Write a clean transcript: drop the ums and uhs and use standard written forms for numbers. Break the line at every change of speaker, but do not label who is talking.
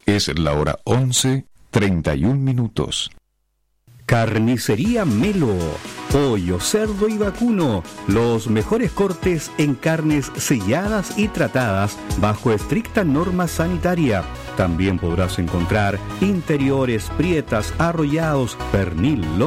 Es la hora 11:31.
Carnicería Melo. Pollo, cerdo y vacuno. Los mejores cortes en carnes selladas y tratadas bajo estricta norma sanitaria. También podrás encontrar interiores, prietas, arrollados, pernil,